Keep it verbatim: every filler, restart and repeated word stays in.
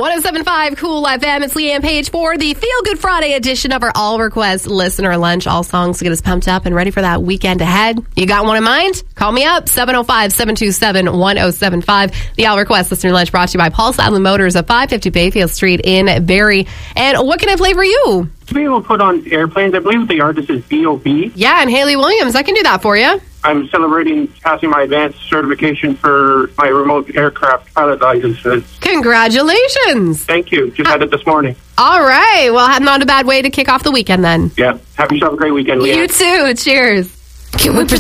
one oh seven point five Cool F M. It's Leanne Page for the Feel Good Friday edition of our All Request Listener Lunch. All songs to get us pumped up and ready for that weekend ahead. You got one in mind? Call me up, seven oh five, seven two seven, one oh seven five. The All Request Listener Lunch brought to you by Paul Sadler Motors at five fifty Bayfield Street in Barrie. And what can I play for you? To be able to put on airplanes, I believe the artist is B O B. Yeah, and Haley Williams. I can do that for you. I'm celebrating passing my advanced certification for my remote aircraft pilot license. Congratulations. Thank you. Just had it this morning. All right. Well, not a bad way to kick off the weekend then. Yeah. Have yourself a great weekend, Leanne. You too. Cheers. Can we pretend